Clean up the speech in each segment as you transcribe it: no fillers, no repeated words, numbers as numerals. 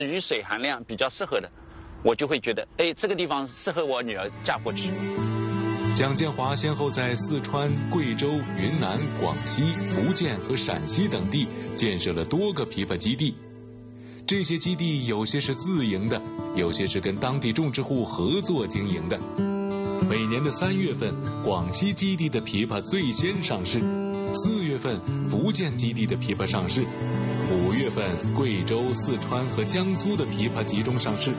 雨水含量比较适合的，我就会觉得，哎，这个地方适合我女儿嫁过去。 蒋建华先后在四川、贵州、云南、广西、福建和陕西等地建设了多个枇杷基地。这些基地有些是自营的，有些是跟当地种植户合作经营的。每年的3月份，广西基地的枇杷最先上市；4月份，福建基地的枇杷上市；5月份，贵州、四川和江苏的枇杷集中上市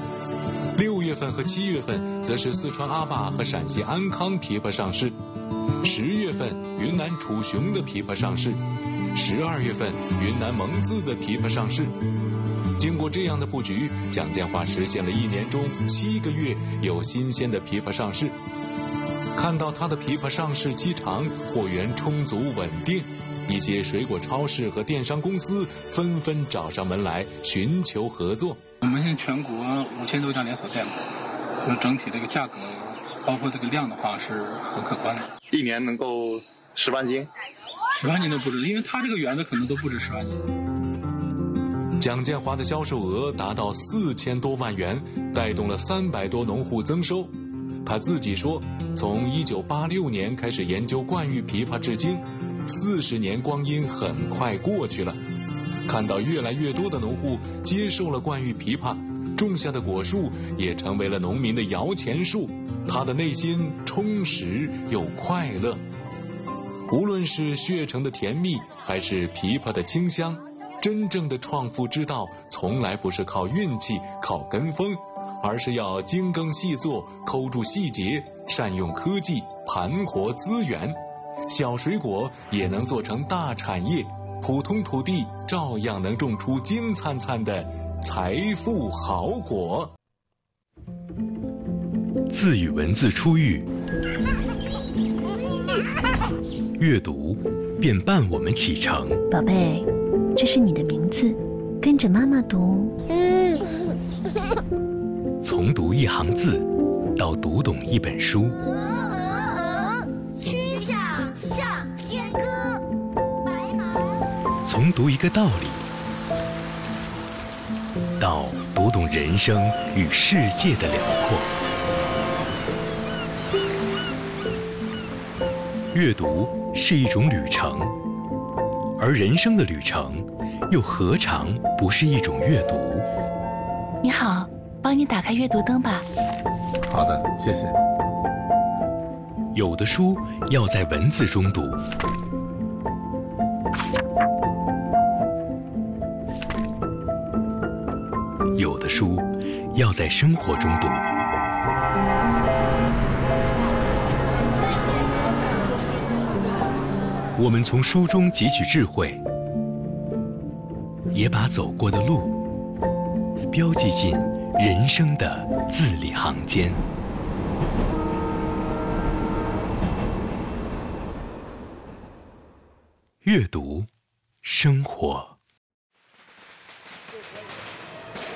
；6月份和7月份，则是四川阿坝和陕西安康枇杷上市；10月份，云南楚雄的枇杷上市；12月份，云南蒙自的枇杷上市。经过这样的布局，蒋建华实现了1年中7个月有新鲜的枇杷上市。看到他的枇杷上市期长，货源充足稳定，一些水果超市和电商公司纷纷找上门来寻求合作。 我们现在全国5000多家连锁店，就整体这个价格，包括这个量的话是很可观的。 1年能够10万斤 ，10万斤都不止，因为他这个园子可能都不止10万斤。 蒋建华的销售额达到4000多万元，带动了300多农户增收。他自己说，从1986年开始研究冠玉枇杷至今，40年光阴很快过去了。看到越来越多的农户接受了冠玉枇杷，种下的果树也成为了农民的摇钱树，他的内心充实又快乐。无论是血橙的甜蜜，还是枇杷的清香，真正的创富之道从来不是靠运气、靠跟风，而是要精耕细作，抠住细节，善用科技，盘活资源。小水果也能做成大产业，普通土地照样能种出金灿灿的财富好果。 字与文字初遇，阅读便伴我们启程。 宝贝，这是你的名字，跟着妈妈读。 从读一行字，到读懂一本书。 曲项向天歌，白马。 从读一个道理，到读懂人生与世界的辽阔。阅读是一种旅程，而人生的旅程又何尝不是一种阅读？ 你好，帮你打开阅读灯吧。 好的，谢谢。 有的书要在文字中读，有的书要在生活中读。我们从书中汲取智慧，也把走过的路标记进人生的字里行间。阅读，生活。